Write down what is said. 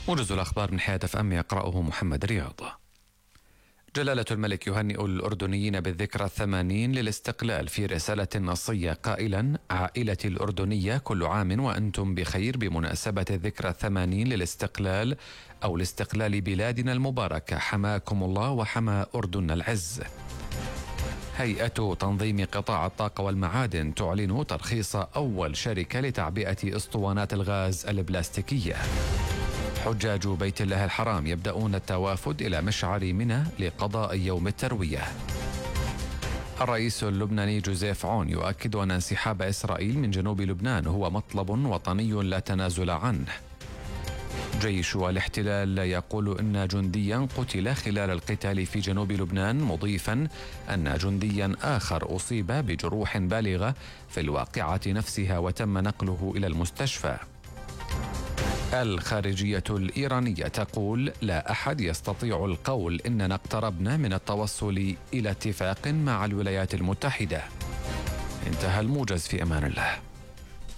موجز الأخبار من حياة FM يقرأه محمد رياض. جلالة الملك يهنئ الأردنيين بالذكرى 80 للاستقلال في رسالة نصية قائلا: عائلتي الأردنية كل عام وأنتم بخير بمناسبة الذكرى 80 للاستقلال أو لاستقلال بلادنا المباركة، حماكم الله وحمى أردن العز. هيئة تنظيم قطاع الطاقة والمعادن تعلن ترخيص أول شركة لتعبئة أسطوانات الغاز البلاستيكية. حجاج بيت الله الحرام يبدأون التوافد إلى مشعر منى لقضاء يوم التروية. الرئيس اللبناني جوزيف عون يؤكد أن انسحاب إسرائيل من جنوب لبنان هو مطلب وطني لا تنازل عنه. جيش الاحتلال يقول إن جنديا قتل خلال القتال في جنوب لبنان، مضيفا أن جنديا آخر أصيب بجروح بالغة في الواقعة نفسها وتم نقله إلى المستشفى. الخارجية الإيرانية تقول: لا أحد يستطيع القول إننا اقتربنا من التوصل إلى اتفاق مع الولايات المتحدة. انتهى الموجز، في أمان الله.